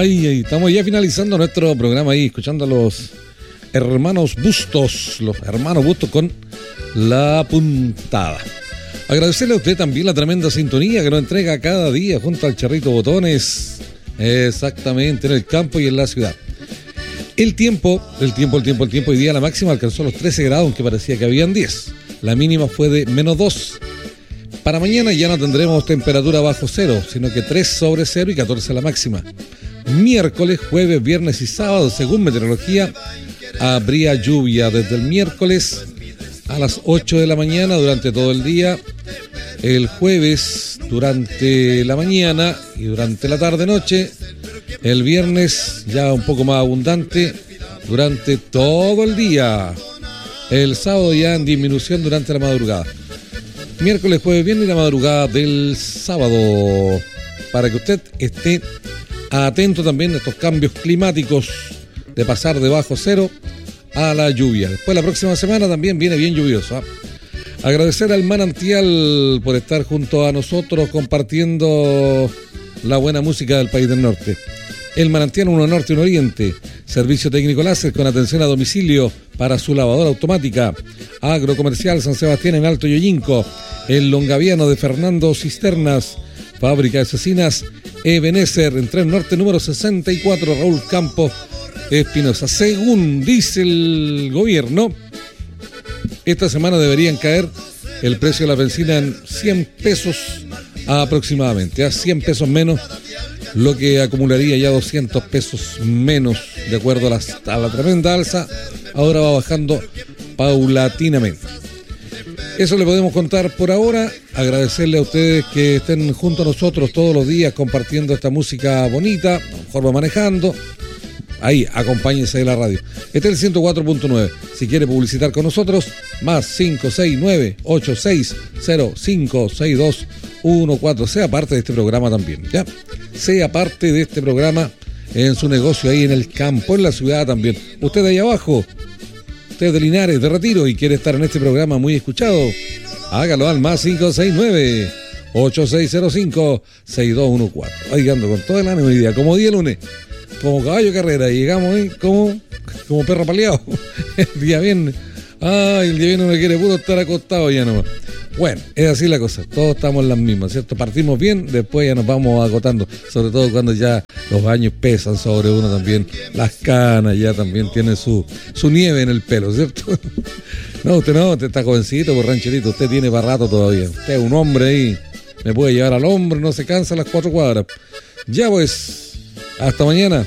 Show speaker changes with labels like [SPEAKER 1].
[SPEAKER 1] Ay, estamos ya finalizando nuestro programa ahí, escuchando a los hermanos Bustos con La Puntada. Agradecerle a usted también la tremenda sintonía que nos entrega cada día junto al Charrito Botones, exactamente en el campo y en la ciudad. El tiempo, hoy día la máxima alcanzó los 13 grados, aunque parecía que habían 10. La mínima fue de -2. Para mañana ya no tendremos temperatura bajo cero, sino que 3 sobre cero y 14 la máxima. Miércoles, jueves, viernes y sábado, según meteorología, habría lluvia desde el miércoles a las 8 de la mañana durante todo el día. El jueves durante la mañana y durante la tarde-noche. El viernes ya un poco más abundante durante todo el día. El sábado ya en disminución durante la madrugada. Miércoles, jueves, viernes y la madrugada del sábado. Para que usted esté atento también a estos cambios climáticos de pasar de bajo cero a la lluvia. Después la próxima semana también viene bien lluvioso. Agradecer al Manantial por estar junto a nosotros compartiendo la buena música del país del norte. El Manantial, uno norte y uno oriente. Servicio técnico láser con atención a domicilio para su lavadora automática. Agrocomercial San Sebastián en Alto Yoyinco. El Longaviano de Fernando Cisternas. Fábrica de Cecinas Ebenezer en Tren Norte número 64, Raúl Campos Espinosa. Según dice el gobierno, esta semana deberían caer el precio de la benzina en 100 pesos aproximadamente, a 100 pesos menos, lo que acumularía ya 200 pesos menos, de acuerdo a la tremenda alza. Ahora va bajando paulatinamente. Eso le podemos contar por ahora. Agradecerle a ustedes que estén junto a nosotros todos los días compartiendo esta música bonita. A lo mejor va manejando. Ahí, acompáñense de la radio. Este es el 104.9. Si quiere publicitar con nosotros, más 569-8605-6214. Sea parte de este programa también, ¿ya? Sea parte de este programa en su negocio ahí en el campo, en la ciudad también. Usted de ahí abajo, usted de Linares, de Retiro, y quiere estar en este programa muy escuchado, hágalo al más 569-8605-6214. Ahí ando con todo el ánimo y día, como día lunes, como caballo de carrera, y llegamos ahí como perro paleado. El día viernes, el día viernes uno quiere puro estar acostado ya nomás. Bueno, es así la cosa, todos estamos en las mismas, ¿cierto? Partimos bien, después ya nos vamos agotando, sobre todo cuando ya los años pesan sobre uno también, las canas ya también tienen su nieve en el pelo, ¿cierto? No, usted está jovencito, por rancherito, usted tiene para rato todavía, usted es un hombre ahí, me puede llevar al hombro, no se cansa a las 4 cuadras. Ya pues, hasta mañana.